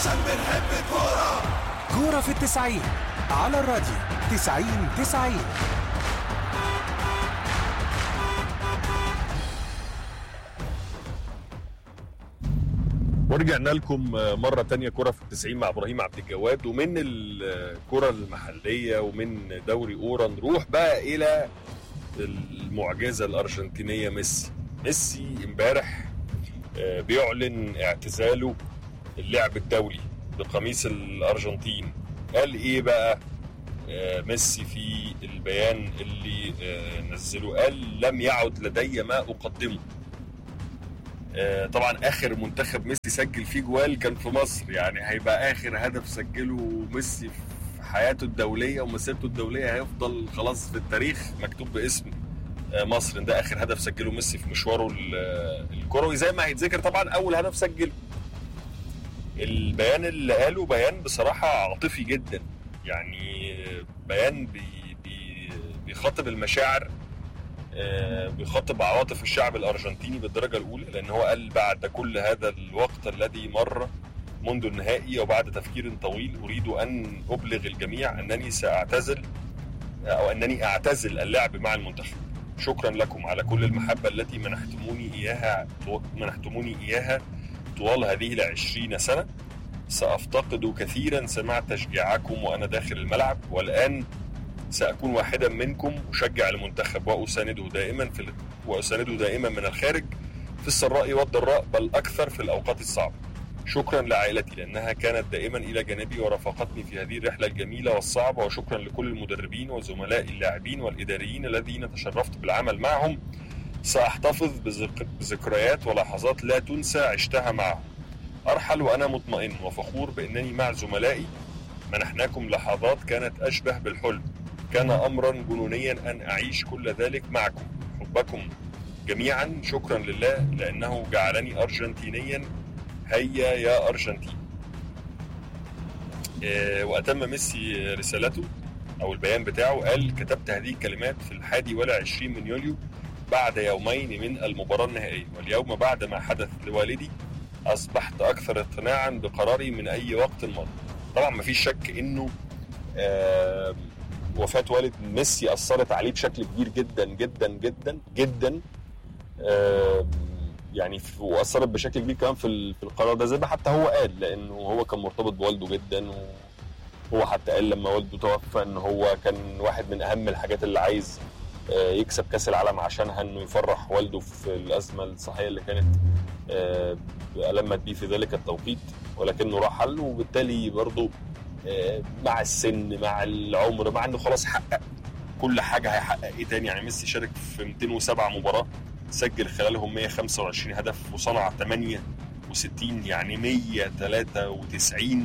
عشان بنحب الكورة. كورة في 90 على الراديو 90. ورجعنا لكم مرة تانية كرة في 90 مع إبراهيم عبد الجواد. ومن الكرة المحلية ومن دوري أورا نروح بقى إلى المعجزة الأرجنتينية ميسي امبارح بيعلن اعتزاله اللعب الدولي بقميص الأرجنتين. قال إيه بقى ميسي في البيان اللي نزله؟ قال: لم يعد لدي ما أقدمه. طبعا اخر منتخب ميسي سجل فيه جوال كان في مصر، يعني هيبقى اخر هدف سجله ميسي في حياته الدوليه ومسيرته الدوليه، هيفضل خلاص في التاريخ مكتوب باسم مصر. ده اخر هدف سجله ميسي في مشواره الكروي، زي ما هيتذكر طبعا اول هدف سجله. البيان اللي قاله بيان بصراحه عاطفي جدا، يعني بيان بيخاطب المشاعر، بيخاطب عواطف الشعب الأرجنتيني بالدرجة الأولى، لأن هو قال: بعد كل هذا الوقت الذي مر منذ النهائي وبعد تفكير طويل أريد أن أبلغ الجميع أنني سأعتزل أو أنني أعتزل اللعب مع المنتخب. شكرا لكم على كل المحبة التي منحتموني إياها طوال هذه 20 سنة. سأفتقد كثيرا سماع تشجيعكم وأنا داخل الملعب، والآن سأكون واحدا منكم أشجع المنتخب وأسانده دائما من الخارج في السراء والضراء، بل أكثر في الأوقات الصعبة. شكرا لعائلتي لأنها كانت دائما إلى جانبي ورافقتني في هذه الرحلة الجميلة والصعبة، وشكرا لكل المدربين وزملاء اللاعبين والإداريين الذين تشرفت بالعمل معهم. سأحتفظ بذكريات ولحظات لا تنسى عشتها معهم. أرحل وأنا مطمئن وفخور بأنني مع زملائي منحناكم لحظات كانت أشبه بالحلم. كان أمرا جنونيا أن أعيش كل ذلك معكم. حبكم جميعا. شكرا لله لأنه جعلني أرجنتينيا. هيا يا أرجنتين. وأتم ميسي رسالته أو البيان بتاعه، قال: كتبت هذه الكلمات في 21 من يوليو بعد يومين من المباراة النهائية، واليوم بعد ما حدث لوالدي أصبحت أكثر اقتناعا بقراري من أي وقت مضى. طبعا مفيش شك إنه وفاة والد ميسي أثرت عليه بشكل كبير جدا جدا جدا جدا، يعني وأثرت بشكل كبير كمان في القرار ده، زي ما حتى هو قال، لأنه هو كان مرتبط بوالده جدا. وهو حتى قال لما والده توفى إن هو كان واحد من أهم الحاجات اللي عايز يكسب كأس العالم عشانها، إنه يفرح والده في الأزمة الصحية اللي كانت ألمت بيه في ذلك التوقيت، ولكنه رحل. وبالتالي برضه مع السن مع العمر مع انه خلاص حقق كل حاجه، هيحقق ايه تاني؟ يعني ميسي شارك في 207 مباراه، سجل خلالهم 125 هدف وصنع 68 يعني 193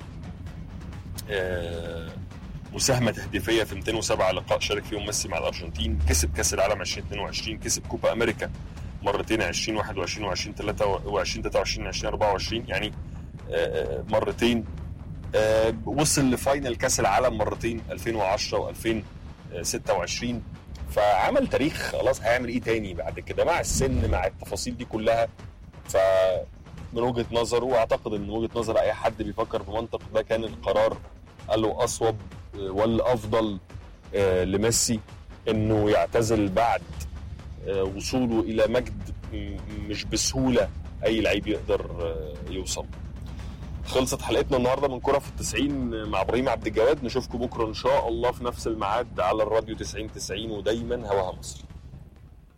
مساهمه تهديفيه في 207 لقاء شارك فيهم ميسي مع الارجنتين. كسب كاس العالم 2022، كسب كوبا امريكا مرتين 2021 و2023 2024 يعني مرتين. وصل لفاينل كاس العالم مرتين 2010 و2026. فعمل تاريخ. خلاص هيعمل ايه تاني بعد كده مع السن مع التفاصيل دي كلها؟ فمن وجهة نظره، واعتقد ان من وجهة نظر اي حد بيفكر بمنطق، ده كان القرار الأصوب والافضل لميسي، انه يعتزل بعد وصوله الى مجد مش بسهولة اي لعيب يقدر يوصل. خلصت حلقتنا النهارده من كرة في 90 مع ابراهيم عبد الجواد. نشوفكم بكره ان شاء الله في نفس الميعاد على الراديو 90 ودايما هواها مصر.